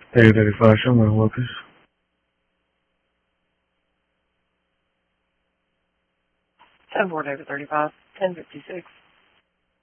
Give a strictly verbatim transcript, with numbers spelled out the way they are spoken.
Area thirty-five, show me Lucas. ten four, David thirty-five, ten fifty-six.